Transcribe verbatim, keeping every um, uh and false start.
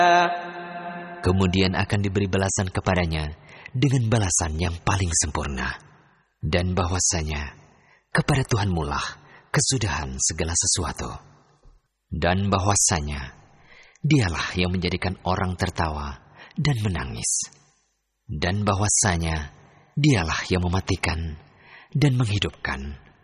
Kemudian akan diberi balasan kepadanya dengan balasan yang paling sempurna. Dan bahwasanya kepada Tuhanmu lah kesudahan segala sesuatu. Dan bahwasanya Dialah yang menjadikan orang tertawa dan menangis. Dan bahwasanya Dialah yang mematikan dan menghidupkan